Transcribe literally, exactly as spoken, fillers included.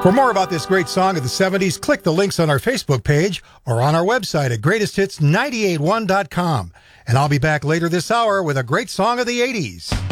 For more about this great song of the seventies, click the links on our Facebook page or on our website at greatest hits nine eight one dot com. And I'll be back later this hour with a great song of the eighties.